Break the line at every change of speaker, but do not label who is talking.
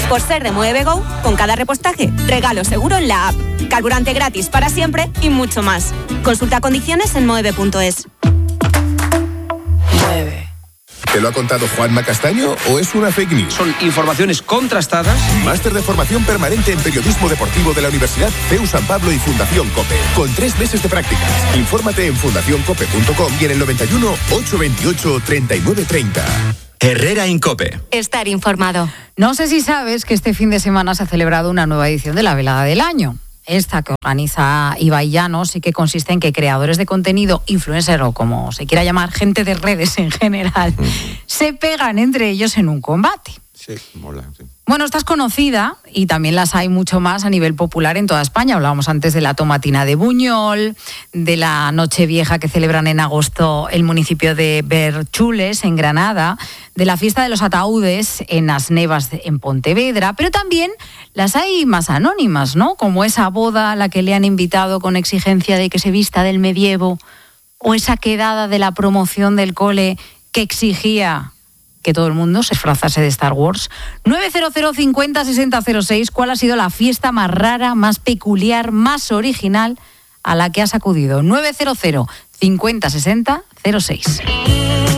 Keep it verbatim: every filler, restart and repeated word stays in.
Por ser de Moeve Go, con cada repostaje, regalo seguro en la app, carburante gratis para siempre y mucho más. Consulta condiciones en moeve punto es.
nueve. ¿Te lo ha contado Juanma Castaño o es una fake news?
Son informaciones contrastadas.
Máster de formación permanente en periodismo deportivo de la Universidad C E U San Pablo y Fundación COPE. Con tres meses de prácticas. Infórmate en fundación cope punto com y en el noventa y uno, ochocientos veintiocho, treinta y nueve treinta.
Herrera Incope.
Estar informado.
No sé si sabes que este fin de semana se ha celebrado una nueva edición de la Velada del Año. Esta que organiza Ibai Llanos y que consiste en que creadores de contenido, influencer o como se quiera llamar, gente de redes en general, mm. se pegan entre ellos en un combate.
Sí, mola, sí.
Bueno, esta es conocida y también las hay mucho más a nivel popular en toda España. Hablábamos antes de la tomatina de Buñol, de la Nochevieja que celebran en agosto el municipio de Berchules, en Granada, de la fiesta de los ataúdes en Asnevas, en Pontevedra, pero también las hay más anónimas, ¿no? Como esa boda a la que le han invitado con exigencia de que se vista del medievo, o esa quedada de la promoción del cole que exigía que todo el mundo se disfrazase de Star Wars. nueve cero cero, cincuenta, sesenta, cero seis. ¿Cuál ha sido la fiesta más rara, más peculiar, más original a la que has acudido? nueve cero cero, cincuenta, sesenta, cero seis.